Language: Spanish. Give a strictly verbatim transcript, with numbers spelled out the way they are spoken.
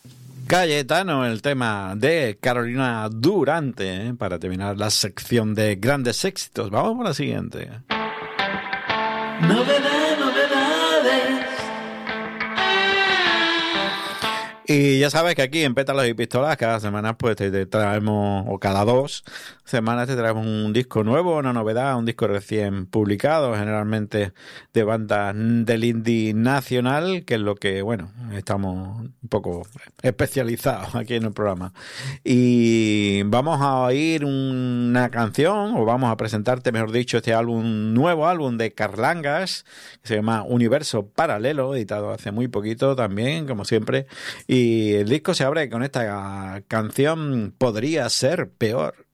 Cayetano, el tema de Carolina Durante, ¿eh? Para terminar la sección de grandes éxitos. Vamos por la siguiente. Novedad, novedades. Y ya sabes que aquí en Pétalos y Pistolas cada semana pues te, te traemos, o cada dos semanas te traemos un disco nuevo, una novedad, un disco recién publicado, generalmente de bandas del indie nacional, que es lo que, bueno, estamos un poco especializados aquí en el programa. Y vamos a oír una canción, o vamos a presentarte, mejor dicho, este álbum, nuevo álbum de Carlangas, que se llama Universo Paralelo, editado hace muy poquito también, como siempre. Y el disco se abre con esta canción, Podría Ser Peor.